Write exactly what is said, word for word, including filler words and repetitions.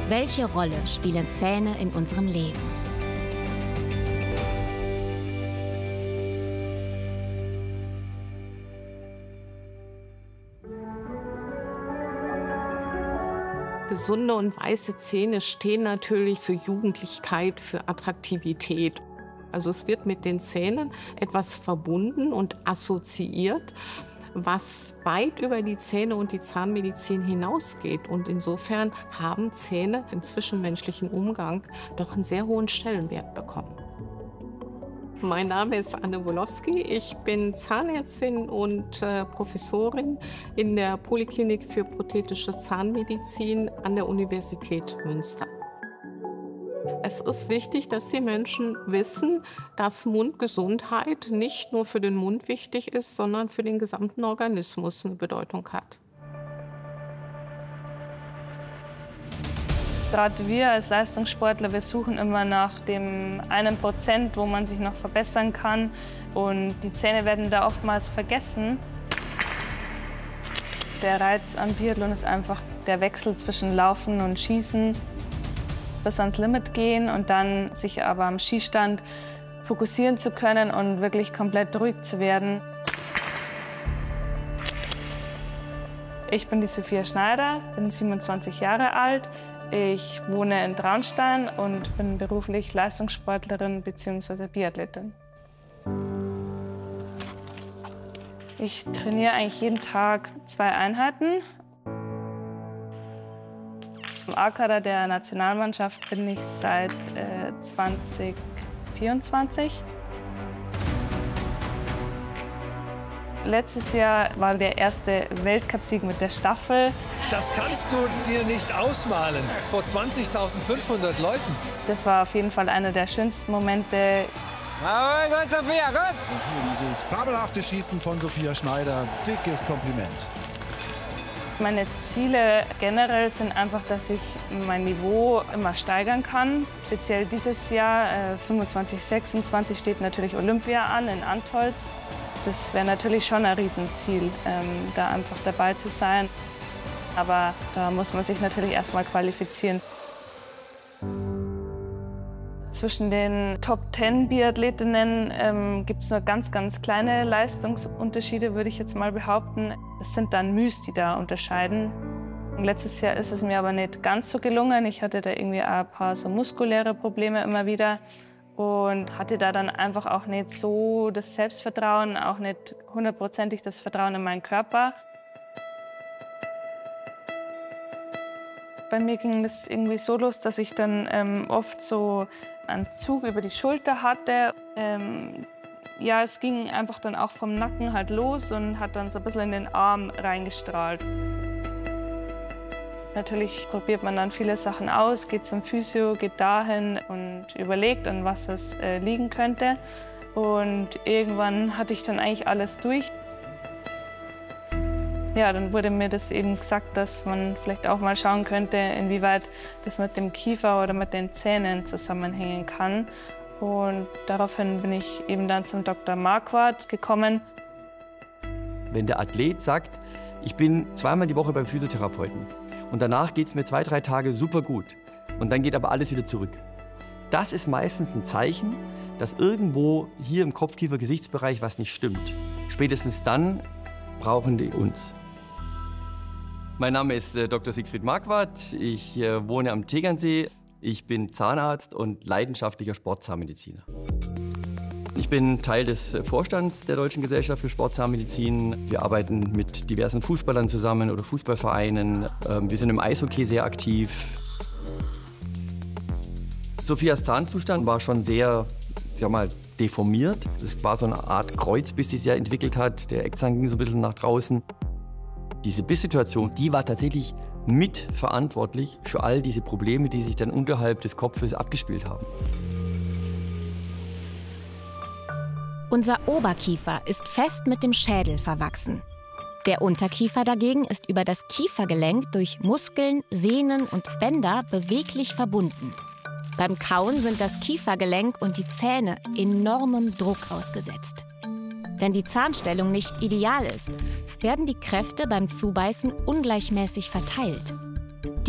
Welche Rolle spielen Zähne in unserem Leben? Gesunde und weiße Zähne stehen natürlich für Jugendlichkeit, für Attraktivität. Also es wird mit den Zähnen etwas verbunden und assoziiert, was weit über die Zähne und die Zahnmedizin hinausgeht. Und insofern haben Zähne im zwischenmenschlichen Umgang doch einen sehr hohen Stellenwert bekommen. Mein Name ist Anne Wolowski. Ich bin Zahnärztin und äh, Professorin in der Poliklinik für prothetische Zahnmedizin an der Universität Münster. Es ist wichtig, dass die Menschen wissen, dass Mundgesundheit nicht nur für den Mund wichtig ist, sondern für den gesamten Organismus eine Bedeutung hat. Gerade wir als Leistungssportler, wir suchen immer nach dem einen Prozent, wo man sich noch verbessern kann. Und die Zähne werden da oftmals vergessen. Der Reiz am Biathlon ist einfach der Wechsel zwischen Laufen und Schießen, bis ans Limit gehen und dann sich aber am Schießstand fokussieren zu können und wirklich komplett ruhig zu werden. Ich bin die Sophia Schneider, bin siebenundzwanzig Jahre alt. Ich wohne in Traunstein und bin beruflich Leistungssportlerin bzw. Biathletin. Ich trainiere eigentlich jeden Tag zwei Einheiten. Im A-Kader der Nationalmannschaft bin ich seit äh, zwanzig vierundzwanzig. Letztes Jahr war der erste Weltcupsieg mit der Staffel. Das kannst du dir nicht ausmalen, vor zwanzigtausendfünfhundert Leuten. Das war auf jeden Fall einer der schönsten Momente. Aber gut, Sophia, gut! Dieses fabelhafte Schießen von Sophia Schneider, dickes Kompliment. Meine Ziele generell sind einfach, dass ich mein Niveau immer steigern kann. Speziell dieses Jahr, äh, fünfundzwanzig, sechsundzwanzig, steht natürlich Olympia an in Antolz. Das wäre natürlich schon ein Riesenziel, ähm, da einfach dabei zu sein. Aber da muss man sich natürlich erst mal qualifizieren. Zwischen den Top zehn Biathletinnen ähm, gibt es nur ganz, ganz kleine Leistungsunterschiede, würde ich jetzt mal behaupten. Es sind dann Müs, die da unterscheiden. Letztes Jahr ist es mir aber nicht ganz so gelungen. Ich hatte da irgendwie ein paar so muskuläre Probleme immer wieder. Und hatte da dann einfach auch nicht so das Selbstvertrauen, auch nicht hundertprozentig das Vertrauen in meinen Körper. Bei mir ging es irgendwie so los, dass ich dann ähm, oft so einen Zug über die Schulter hatte. Ähm, ja, es ging einfach dann auch vom Nacken halt los und hat dann so ein bisschen in den Arm reingestrahlt. Natürlich probiert man dann viele Sachen aus, geht zum Physio, geht dahin und überlegt, an was es äh, liegen könnte. Und irgendwann hatte ich dann eigentlich alles durch. Ja, dann wurde mir das eben gesagt, dass man vielleicht auch mal schauen könnte, inwieweit das mit dem Kiefer oder mit den Zähnen zusammenhängen kann. Und daraufhin bin ich eben dann zum Doktor Marquardt gekommen. Wenn der Athlet sagt, ich bin zweimal die Woche beim Physiotherapeuten und danach geht es mir zwei, drei Tage super gut und dann geht aber alles wieder zurück. Das ist meistens ein Zeichen, dass irgendwo hier im Kopf-Kiefer-Gesichtsbereich was nicht stimmt. Spätestens dann brauchen die uns. Mein Name ist äh, Doktor Siegfried Marquardt. Ich äh, wohne am Tegernsee. Ich bin Zahnarzt und leidenschaftlicher Sportzahnmediziner. Ich bin Teil des Vorstands der Deutschen Gesellschaft für Sportzahnmedizin. Wir arbeiten mit diversen Fußballern zusammen oder Fußballvereinen. Ähm, wir sind im Eishockey sehr aktiv. Sophias Zahnzustand war schon sehr, sag mal, deformiert. Es war so eine Art Kreuzbiss, die sich ja entwickelt hat. Der Eckzahn ging so ein bisschen nach draußen. Diese Bisssituation, die war tatsächlich mitverantwortlich für all diese Probleme, die sich dann unterhalb des Kopfes abgespielt haben. Unser Oberkiefer ist fest mit dem Schädel verwachsen. Der Unterkiefer dagegen ist über das Kiefergelenk durch Muskeln, Sehnen und Bänder beweglich verbunden. Beim Kauen sind das Kiefergelenk und die Zähne enormem Druck ausgesetzt. Wenn die Zahnstellung nicht ideal ist, werden die Kräfte beim Zubeißen ungleichmäßig verteilt.